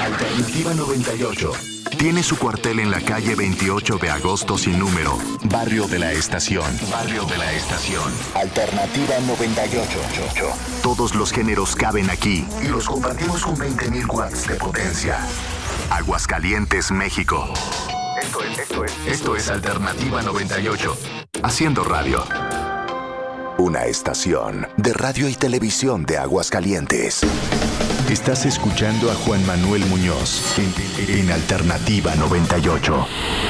Alternativa 98. Tiene su cuartel en la calle 28 de agosto sin número, Barrio de la Estación. Barrio de la Estación. Alternativa 98. Todos los géneros caben aquí y los compartimos con 20.000 watts de potencia. Aguascalientes, México. Esto es Alternativa 98. Haciendo radio. Una estación de radio y televisión de Aguascalientes. Estás escuchando a Juan Manuel Muñoz en Alternativa 98.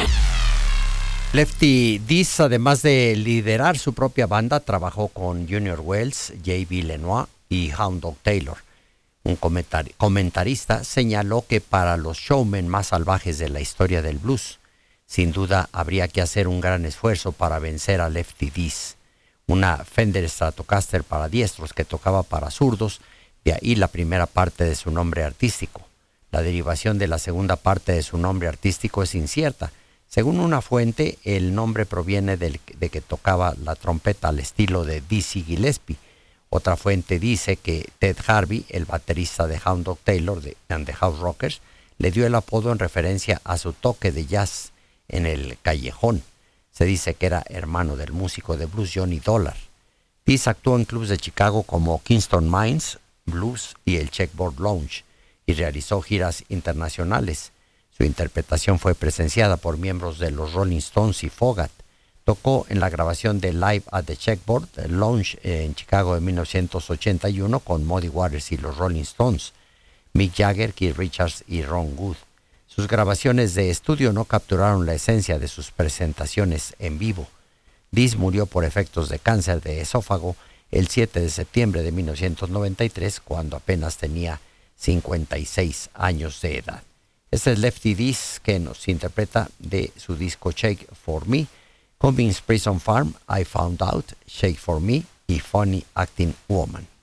Lefty Diz, además de liderar su propia banda, trabajó con Junior Wells, J.B. Lenoir y Hound Dog Taylor. Un comentarista señaló que para los showmen más salvajes de la historia del blues, sin duda habría que hacer un gran esfuerzo para vencer a Lefty Diz, una Fender Stratocaster para diestros que tocaba para zurdos. De ahí la primera parte de su nombre artístico. La derivación de la segunda parte de su nombre artístico es incierta. Según una fuente, el nombre proviene de que tocaba la trompeta al estilo de Dizzy Gillespie. Otra fuente dice que Ted Harvey, el baterista de Hound Dog Taylor and the House Rockers, le dio el apodo en referencia a su toque de jazz en el callejón. Se dice que era hermano del músico de blues Johnny Dollar. Diz actuó en clubes de Chicago como Kingston Mines Blues y el Checkboard Lounge y realizó giras internacionales. Su interpretación fue presenciada por miembros de los Rolling Stones y Fogat. Tocó en la grabación de Live at the Checkboard Lounge en Chicago de 1981 con Muddy Waters y los Rolling Stones, Mick Jagger, Keith Richards y Ron Wood. Sus grabaciones de estudio no capturaron la esencia de sus presentaciones en vivo. Diz murió por efectos de cáncer de esófago el 7 de septiembre de 1993, cuando apenas tenía 56 años de edad. Este es Lefty Diz, que nos interpreta de su disco Shake for Me, Cummings Prison Farm, I Found Out, Shake for Me y Funny Acting Woman.